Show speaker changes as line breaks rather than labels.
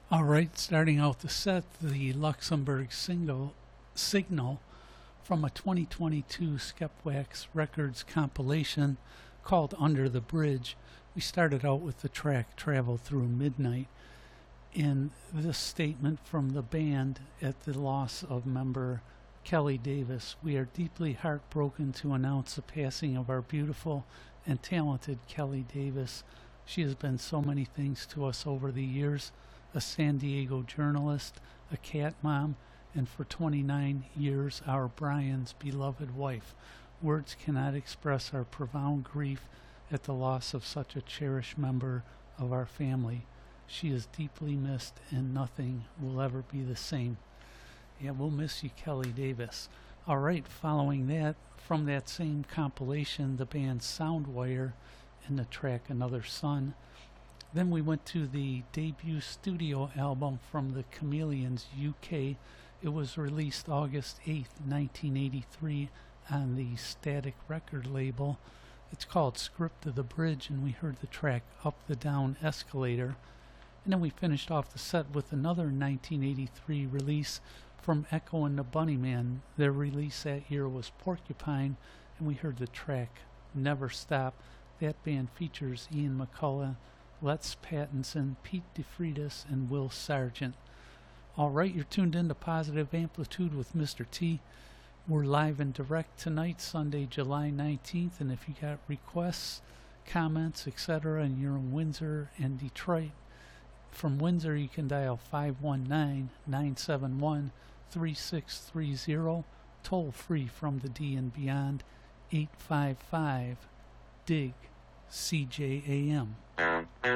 All right, starting out the set, the Luxembourg signal from a 2022 Skepwax Records compilation called Under the Bridge. We started out with the track Travel Through Midnight. In this statement from the band at the loss of member Kelly Davis, we are deeply heartbroken to announce the passing of our beautiful and talented Kelly Davis. She has been so many things to us over the years: a San Diego journalist, a cat mom, and for 29 years our Brian's beloved wife. Words cannot express our profound grief at the loss of such a cherished member of our family. She is deeply missed and nothing will ever be the same. Yeah, we'll miss you, Kelly Davis. All right, following that, from that same compilation, the band Soundwire and the track Another Sun. Then we went to the debut studio album from the Chameleons UK. It was released August 8th, 1983 on the Static record label. It's called Script of the Bridge, and we heard the track Up the Down Escalator. And then we finished off the set with another 1983 release from Echo and the Bunnymen. Their release that year was Porcupine, and we heard the track Never Stop. That band features Ian McCullough, Les Pattinson, Pete DeFreitas, and Will Sargent. All right, you're tuned in to Positive Amplitude with Mr. T. We're live and direct tonight, Sunday, July 19th, and if you got requests, comments, etc., and you're in Windsor and Detroit, from Windsor you can dial 519-971-3630, toll free from the D and Beyond, 855-DIG CJAM.